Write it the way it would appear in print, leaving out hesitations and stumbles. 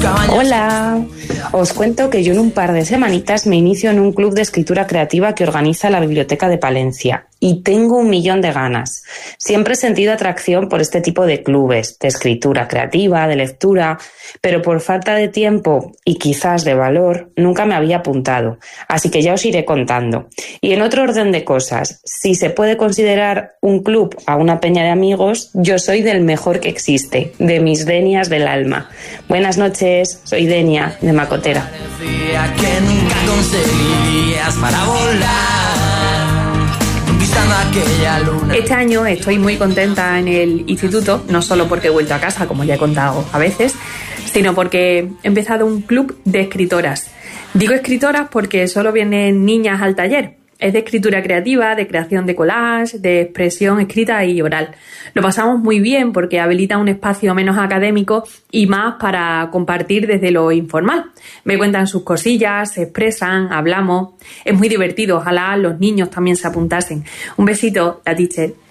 Hola, os cuento que yo en un par de semanitas me inicio en un club de escritura creativa que organiza la Biblioteca de Palencia y tengo 1.000.000 de ganas. Siempre he sentido atracción por este tipo de clubes, de escritura creativa, de lectura, pero por falta de tiempo y quizás de valor nunca me había apuntado, así que ya os iré contando. Y en otro orden de cosas, si se puede considerar un club a una peña de amigos, yo soy del mejor que existe, de mis denias del alma. Buenas noches, soy Denia, de Macotera. Que nunca conseguirías para volar, conquistando aquella luna. Este año estoy muy contenta en el instituto, no solo porque he vuelto a casa, como ya he contado a veces, sino porque he empezado un club de escritoras. Digo escritoras porque solo vienen niñas al taller. Es de escritura creativa, de creación de collage, de expresión escrita y oral. Lo pasamos muy bien porque habilita un espacio menos académico y más para compartir desde lo informal. Me cuentan sus cosillas, se expresan, hablamos. Es muy divertido, ojalá los niños también se apuntasen. Un besito, la teacher.